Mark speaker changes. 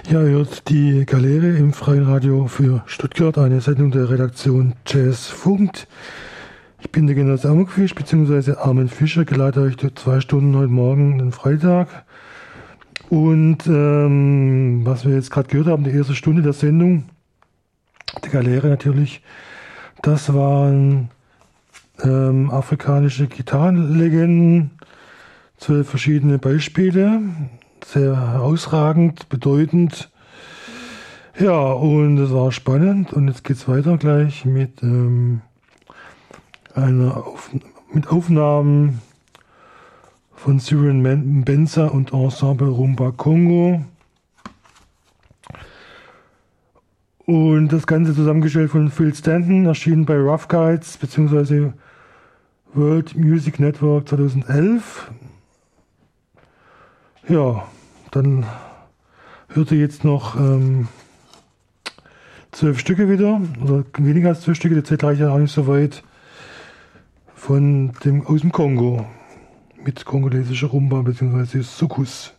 Speaker 1: Ja, ihr hört die Galeere im Freien Radio für Stuttgart, eine Sendung der Redaktion Jazz Funk. Ich bin der Genosse Amokfisch bzw. Armin Fischer, geleite euch durch 2 Stunden heute Morgen, den Freitag. Und was wir jetzt gerade gehört haben, die erste Stunde der Sendung, der Galeere natürlich, das waren afrikanische Gitarrenlegenden, 12 verschiedene Beispiele, sehr herausragend, bedeutend. Ja, und es war spannend und jetzt geht es weiter gleich mit Aufnahmen von Cyril Mbenza und Ensemble Rumba Congo. Und das Ganze zusammengestellt von Phil Stanton, erschienen bei Rough Guides bzw. World Music Network 2011. Ja, dann hört ihr jetzt noch 12 Stücke wieder, oder weniger als 12 Stücke, die Zeit reicht ja auch nicht so weit, aus dem Kongo, mit kongolesischer Rumba bzw. Soukous.